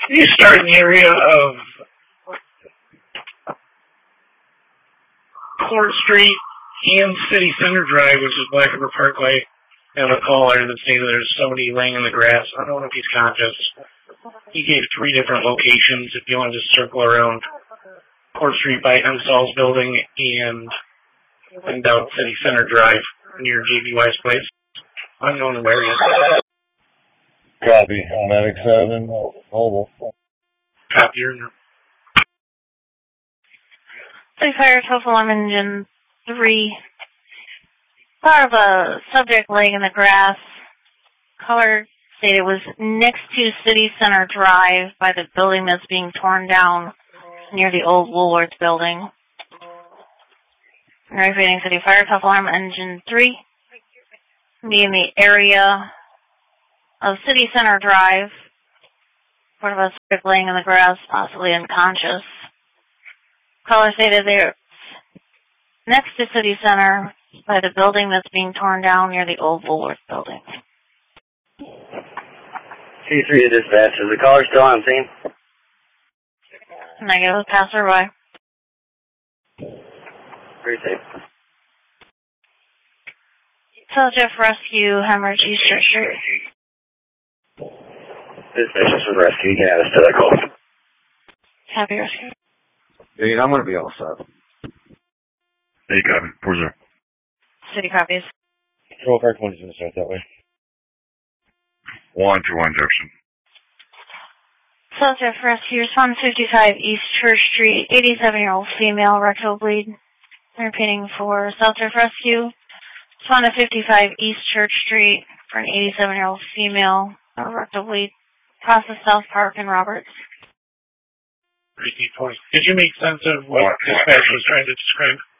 You start in the area of Court Street and City Center Drive, which is Black River Parkway. I have a caller that's saying there's somebody laying in the grass. I don't know if he's conscious. He gave 3 different locations if you want to just circle around Court Street by M. Saul's building and down City Center Drive near J.B. Wise Place. Unknown where yet. Copy. Medic 7, mobile. Copy your number. City Fire Total Alarm Engine 3. Part of a subject laying in the grass. Caller stated it was next to City Center Drive by the building that's being torn down near the old Woolworths building. Repeating City Fire Total Alarm Engine 3. Be in the area of City Center Drive. Part of a subject laying in the grass, possibly unconscious. Caller stated they're next to City Center by the building that's being torn down near the old Woolworths building. C3 to dispatch. Is the caller still on scene? Negative. Passerby. Very safe. Jeff Rescue, Hemorrhage, East Church Street. Dispatch is from Rescue. You can add us to that call. Happy Rescue. Dude, I'm going to be all set. Hey, copy. Where's there? City copies. Control car 20 is going to start that way. 121 Jefferson. Jeff Rescue, respond 55 East Church Street, 87-year-old female, rectal bleed. Repeating for Jeff Rescue. Respond to 55 East Church Street for an 87-year-old female, rectal bleed. Process South Park and Roberts. Did you make sense of what dispatch was trying to describe?